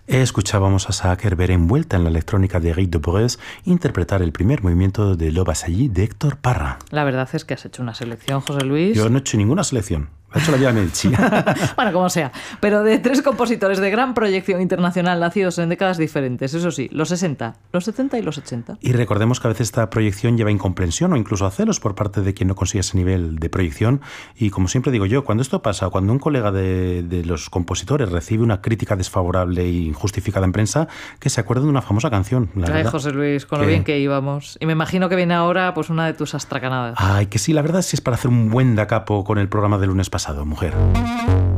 Escuchábamos a Sacher envuelta en la electrónica de Eric Debrez interpretar el primer movimiento de L'Obassailly de Héctor Parra. La verdad es que has hecho una selección, José Luis. Yo no he hecho ninguna selección. Ha hecho la vida Medici. Bueno, como sea. Pero de tres compositores de gran proyección internacional nacidos en décadas diferentes, eso sí, los 60, los 70 y los 80. Y recordemos que a veces esta proyección lleva incomprensión o incluso a celos por parte de quien no consigue ese nivel de proyección. Y como siempre digo yo, cuando esto pasa, cuando un colega de los compositores recibe una crítica desfavorable e injustificada en prensa, que se acuerde de una famosa canción. Ay, José Luis, con lo bien que íbamos. Y me imagino que viene ahora pues una de tus astracanadas. Ay, que sí, la verdad sí es para hacer un buen da capo con el programa del lunes pasado, mujer.